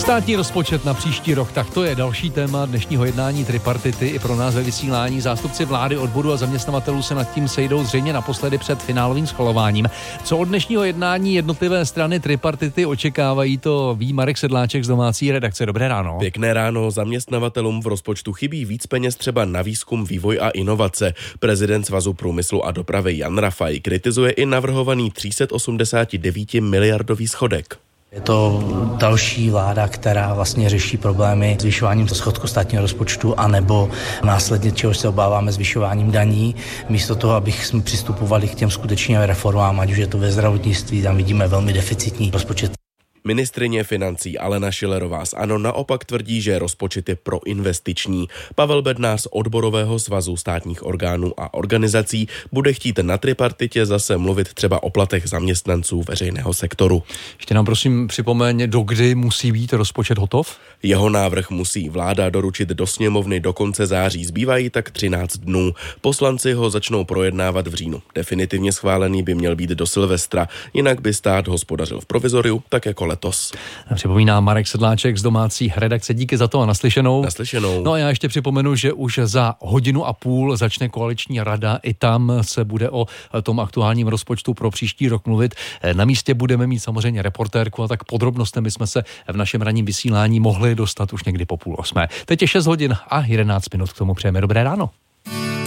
Státní rozpočet na příští rok, tak to je další téma dnešního jednání tripartity i pro nás ve vysílání. Zástupci vlády, odboru a zaměstnavatelů se nad tím sejdou zřejmě naposledy před finálovým schvalováním. Co od dnešního jednání jednotlivé strany tripartity očekávají, to ví Marek Sedláček z domácí redakce. Dobré ráno. Pěkné ráno. Zaměstnavatelům v rozpočtu chybí víc peněz třeba na výzkum, vývoj a inovace. Prezident Svazu průmyslu a dopravy Jan Rafaj kritizuje i navrhovaný 389 miliardový schodek. Je to další vláda, která vlastně řeší problémy zvyšováním schodku státního rozpočtu anebo následně, čeho se obáváme, zvyšováním daní. Místo toho, abychom přistupovali k těm skutečným reformám, ať už je to ve zdravotnictví, tam vidíme velmi deficitní rozpočet. Ministryně financí Alena Schillerová z ANO naopak tvrdí, že rozpočet je proinvestiční. Pavel Bednář z odborového svazu státních orgánů a organizací bude chtít na tripartitě zase mluvit třeba o platech zaměstnanců veřejného sektoru. Ještě nám prosím připomeň, dokdy musí být rozpočet hotov? Jeho návrh musí vláda doručit do sněmovny do konce září, zbývají tak 13 dnů. Poslanci ho začnou projednávat v říjnu. Definitivně schválený by měl být do Silvestra, jinak by stát hospodařil v provizoriu, tak jako letos. Připomíná Marek Sedláček z domácí redakce. Díky za to a naslyšenou. Naslyšenou. No a já ještě připomenu, že už za 1,5 hodiny začne koaliční rada. I tam se bude o tom aktuálním rozpočtu pro příští rok mluvit. Na místě budeme mít samozřejmě reportérku a tak podrobnostem jsme se v našem ranním vysílání mohli dostat už někdy po 7:30. Teď je 6 hodin a 11 minut, k tomu přejeme dobré ráno.